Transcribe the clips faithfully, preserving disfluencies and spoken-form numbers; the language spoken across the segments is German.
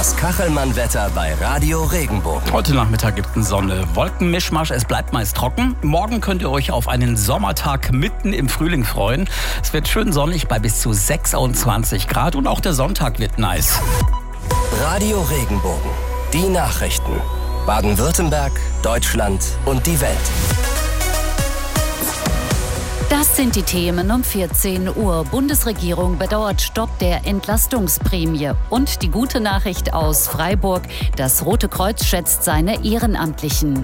Das Kachelmann-Wetter bei Radio Regenbogen. Heute Nachmittag gibt es Sonne, Wolkenmischmasch, es bleibt meist trocken. Morgen könnt ihr euch auf einen Sommertag mitten im Frühling freuen. Es wird schön sonnig bei bis zu sechsundzwanzig Grad und auch der Sonntag wird nice. Radio Regenbogen, die Nachrichten. Baden-Württemberg, Deutschland und die Welt. Das sind die Themen um vierzehn Uhr. Bundesregierung bedauert Stopp der Entlastungsprämie. Und die gute Nachricht aus Freiburg: Das Rote Kreuz schätzt seine Ehrenamtlichen.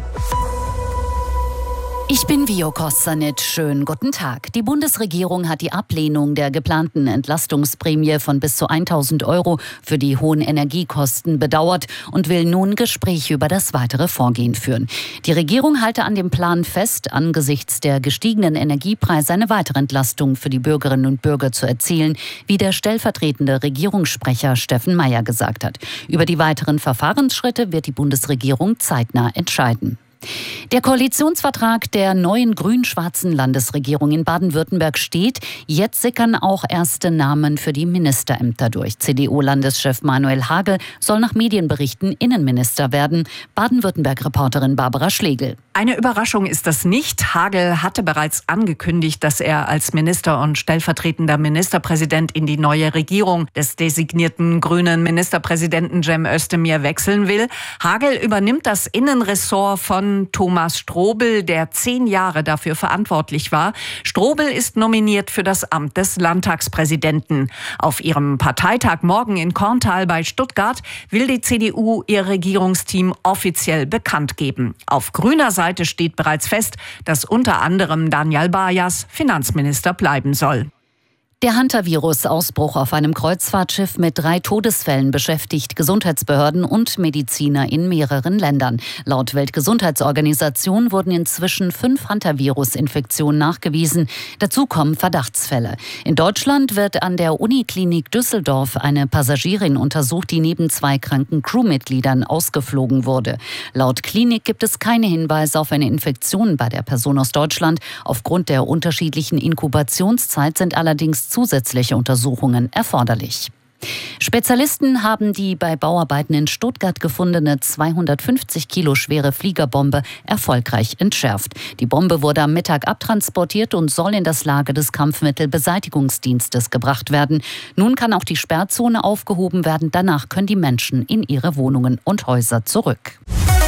Ich bin Vio Kostanic. Schönen guten Tag. Die Bundesregierung hat die Ablehnung der geplanten Entlastungsprämie von bis zu tausend Euro für die hohen Energiekosten bedauert und will nun Gespräche über das weitere Vorgehen führen. Die Regierung halte an dem Plan fest, angesichts der gestiegenen Energiepreise eine weitere Entlastung für die Bürgerinnen und Bürger zu erzielen, wie der stellvertretende Regierungssprecher Steffen Meier gesagt hat. Über die weiteren Verfahrensschritte wird die Bundesregierung zeitnah entscheiden. Der Koalitionsvertrag der neuen grün-schwarzen Landesregierung in Baden-Württemberg steht. Jetzt sickern auch erste Namen für die Ministerämter durch. C D U-Landeschef Manuel Hagel soll nach Medienberichten Innenminister werden. Baden-Württemberg-Reporterin Barbara Schlegel. Eine Überraschung ist das nicht. Hagel hatte bereits angekündigt, dass er als Minister und stellvertretender Ministerpräsident in die neue Regierung des designierten grünen Ministerpräsidenten Cem Özdemir wechseln will. Hagel übernimmt das Innenressort von Thomas Strobel, der zehn Jahre dafür verantwortlich war. Strobel ist nominiert für das Amt des Landtagspräsidenten. Auf ihrem Parteitag morgen in Korntal bei Stuttgart will die C D U ihr Regierungsteam offiziell bekannt geben. Auf grüner Seite steht bereits fest, dass unter anderem Daniel Bajas Finanzminister bleiben soll. Der Hantavirus-Ausbruch auf einem Kreuzfahrtschiff mit drei Todesfällen beschäftigt Gesundheitsbehörden und Mediziner in mehreren Ländern. Laut Weltgesundheitsorganisation wurden inzwischen fünf Hantavirus-Infektionen nachgewiesen. Dazu kommen Verdachtsfälle. In Deutschland wird an der Uniklinik Düsseldorf eine Passagierin untersucht, die neben zwei kranken Crewmitgliedern ausgeflogen wurde. Laut Klinik gibt es keine Hinweise auf eine Infektion bei der Person aus Deutschland. Aufgrund der unterschiedlichen Inkubationszeit sind allerdings zusätzliche Untersuchungen erforderlich. Spezialisten haben die bei Bauarbeiten in Stuttgart gefundene zweihundertfünfzig Kilo schwere Fliegerbombe erfolgreich entschärft. Die Bombe wurde am Mittag abtransportiert und soll in das Lager des Kampfmittelbeseitigungsdienstes gebracht werden. Nun kann auch die Sperrzone aufgehoben werden. Danach können die Menschen in ihre Wohnungen und Häuser zurück.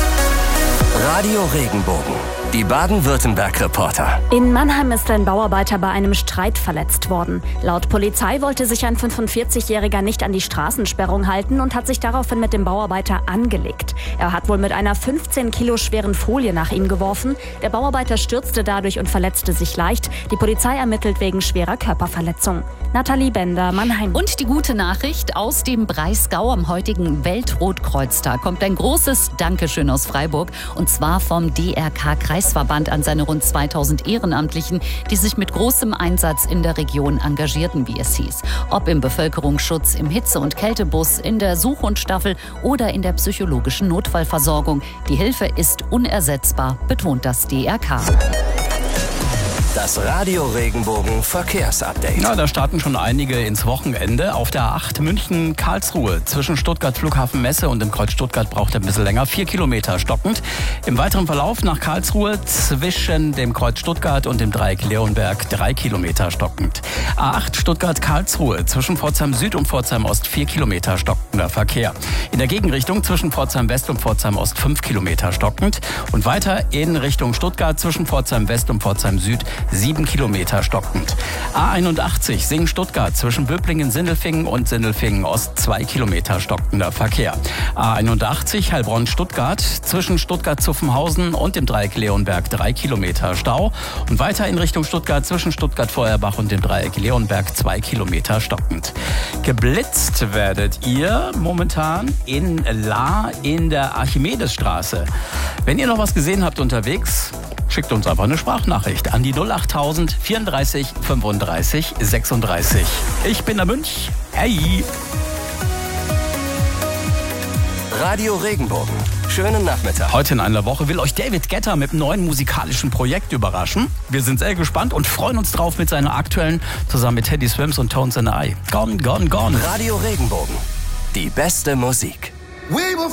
Radio Regenbogen, die Baden-Württemberg-Reporter. In Mannheim ist ein Bauarbeiter bei einem Streit verletzt worden. Laut Polizei wollte sich ein fünfundvierzigjähriger nicht an die Straßensperrung halten und hat sich daraufhin mit dem Bauarbeiter angelegt. Er hat wohl mit einer fünfzehn Kilo schweren Folie nach ihm geworfen. Der Bauarbeiter stürzte dadurch und verletzte sich leicht. Die Polizei ermittelt wegen schwerer Körperverletzung. Nathalie Bender, Mannheim. Und die gute Nachricht aus dem Breisgau: Am heutigen Weltrotkreuztag kommt ein großes Dankeschön aus Freiburg. Und zwar vom D R K-Kreisverband an seine rund zweitausend Ehrenamtlichen, die sich mit großem Einsatz in der Region engagierten, wie es hieß. Ob im Bevölkerungsschutz, im Hitze- und Kältebus, in der Suchhundstaffel oder in der psychologischen Notfallversorgung. Die Hilfe ist unersetzbar, betont das D R K. Das Radio Regenbogen Verkehrsupdate. Ja, da starten schon einige ins Wochenende. Auf der A acht München-Karlsruhe zwischen Stuttgart Flughafen Messe und dem Kreuz Stuttgart braucht er ein bisschen länger. Vier Kilometer stockend. Im weiteren Verlauf nach Karlsruhe zwischen dem Kreuz Stuttgart und dem Dreieck Leonberg drei Kilometer stockend. A acht Stuttgart-Karlsruhe zwischen Pforzheim Süd und Pforzheim Ost vier Kilometer stockender Verkehr. In der Gegenrichtung zwischen Pforzheim West und Pforzheim Ost fünf Kilometer stockend. Und weiter in Richtung Stuttgart zwischen Pforzheim West und Pforzheim Süd sieben Kilometer stockend. A einundachtzig Singen-Stuttgart zwischen Böblingen-Sindelfingen und Sindelfingen-Ost zwei Kilometer stockender Verkehr. A einundachtzig Heilbronn-Stuttgart zwischen Stuttgart-Zuffenhausen und dem Dreieck Leonberg drei Kilometer Stau. Und weiter in Richtung Stuttgart zwischen Stuttgart-Feuerbach und dem Dreieck Leonberg zwei Kilometer stockend. Geblitzt werdet ihr momentan in La in der Archimedesstraße. Wenn ihr noch was gesehen habt unterwegs, schickt uns einfach eine Sprachnachricht an die null achttausend vierunddreißig fünfunddreißig sechsunddreißig. Ich bin der Münch. Hey! Radio Regenbogen. Schönen Nachmittag. Heute in einer Woche will euch David Guetta mit einem neuen musikalischen Projekt überraschen. Wir sind sehr gespannt und freuen uns drauf mit seiner aktuellen, zusammen mit Teddy Swims und Tones and I. Gone, gone, gone. Radio Regenbogen. Die beste Musik.